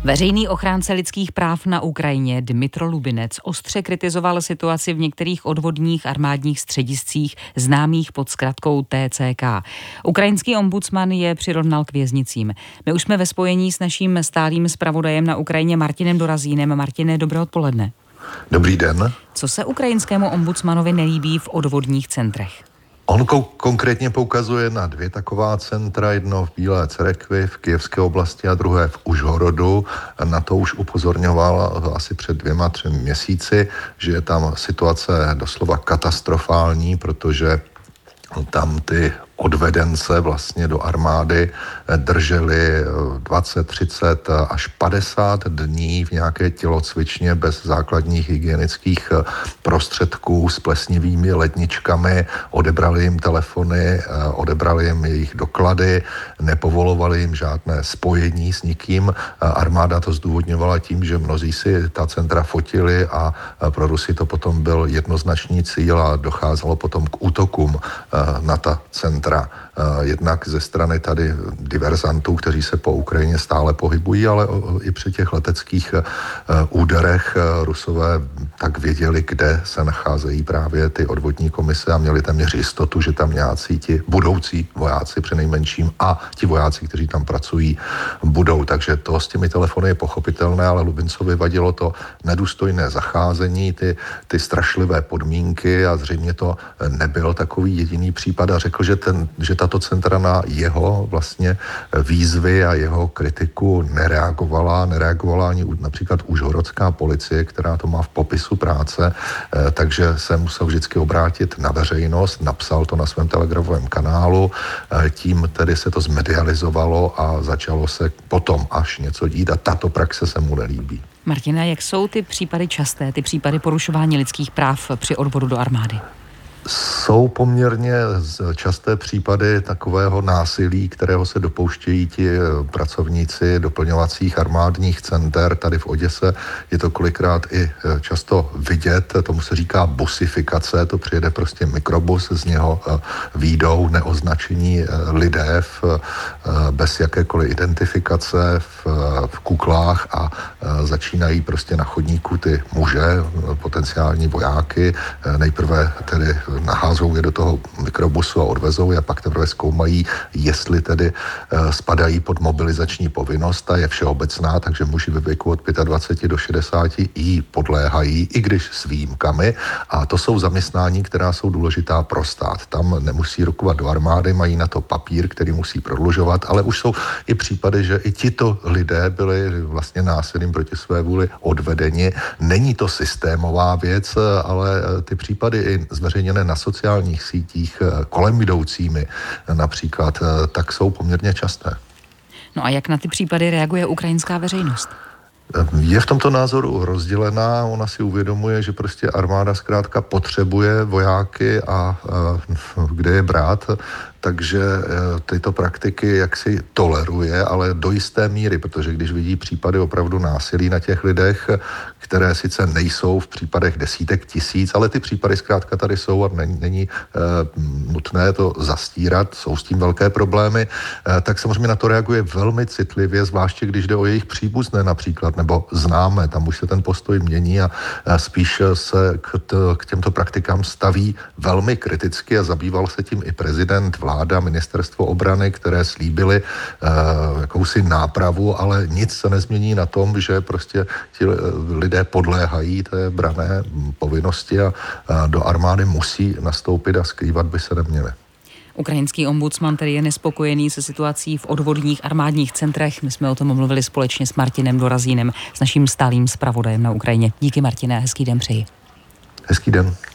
Veřejný ochránce lidských práv na Ukrajině Dmytro Lubinec ostře kritizoval situaci v některých odvodních armádních střediscích známých pod zkratkou TCK. Ukrajinský ombudsman je přirovnal k věznicím. My už jsme ve spojení s naším stálým zpravodajem na Ukrajině Martinem Dorazínem. Martine, dobré odpoledne. Dobrý den. Co se ukrajinskému ombudsmanovi nelíbí v odvodních centrech? On konkrétně poukazuje na 2 taková centra, jedno v Bílé Cerekvi v Kyjevské oblasti a druhé v Užhorodu. Na to už upozorňoval asi před 2-3 měsíci, že je tam situace doslova katastrofální, protože tam ty odvedence vlastně do armády drželi 20, 30 až 50 dní v nějaké tělocvičně bez základních hygienických prostředků s plesnivými ledničkami, odebrali jim telefony, odebrali jim jejich doklady, nepovolovali jim žádné spojení s nikým. Armáda to zdůvodňovala tím, že mnozí si ta centra fotili a pro Rusy to potom byl jednoznačný cíl a docházelo potom k útokům na ta centra. Jednak ze strany tady diverzantů, kteří se po Ukrajině stále pohybují, ale i při těch leteckých úderech Rusové tak věděli, kde se nacházejí právě ty odvodní komise a měli téměř jistotu, že tam nějací ti budoucí vojáci přinejmenším a ti vojáci, kteří tam pracují, budou. Takže to s těmi telefony je pochopitelné, ale Lubincovi vadilo to nedůstojné zacházení, ty strašlivé podmínky a zřejmě to nebyl takový jediný případ a řekl, že tato centra na jeho vlastně výzvy a jeho kritiku nereagovala ani například užhorodská policie, která to má v popisu práce, takže se musel vždycky obrátit na veřejnost, napsal to na svém telegramovém kanálu, tím tedy se to zmedializovalo a začalo se potom až něco dít a tato praxe se mu nelíbí. Martina, jak jsou ty případy časté, ty případy porušování lidských práv při odvodu do armády? Jsou poměrně časté případy takového násilí, kterého se dopouštějí ti pracovníci doplňovacích armádních center. Tady v Oděse je to kolikrát i často vidět, tomu se říká busifikace, to přijede prostě mikrobus, z něho výjdou neoznačení lidé bez jakékoliv identifikace v kuklách a začínají prostě na chodníku ty muže, potenciální vojáky, nejprve tedy naházou je do toho mikrobusu a odvezou je a pak teprve zkoumají, jestli tedy spadají pod mobilizační povinnost. Ta je všeobecná, takže muži ve věku od 25 do 60 jí podléhají, i když s výjimkami. A to jsou zaměstnání, která jsou důležitá pro stát. Tam nemusí rukovat do armády, mají na to papír, který musí prodlužovat, ale už jsou i případy, že i tito lidé byli vlastně násilím proti své vůli odvedeni. Není to systémová věc, ale ty případy i zveřejněné na sociálních sítích kolem jdoucími například, tak jsou poměrně časté. No a jak na ty případy reaguje ukrajinská veřejnost? Je v tomto názoru rozdělená, ona si uvědomuje, že prostě armáda zkrátka potřebuje vojáky a kde je brát, takže tyto praktiky jaksi toleruje, ale do jisté míry, protože když vidí případy opravdu násilí na těch lidech, které sice nejsou v případech desítek tisíc, ale ty případy zkrátka tady jsou a není nutné to zastírat, jsou s tím velké problémy, tak samozřejmě na to reaguje velmi citlivě, zvláště když jde o jejich příbuzné například, nebo známé, tam už se ten postoj mění a spíš se k těmto praktikám staví velmi kriticky a zabýval se tím i prezident, vláda, ministerstvo obrany, které slíbily jakousi nápravu, ale nic se nezmění na tom, že prostě ti lidé podléhají té branné povinnosti a do armády musí nastoupit a skrývat by se neměli. Ukrajinský ombudsman tedy je nespokojený se situací v odvodních armádních centrech. My jsme o tom mluvili společně s Martinem Dorazínem, s naším stálým zpravodajem na Ukrajině. Díky, Martine, hezký den přeji. Hezký den.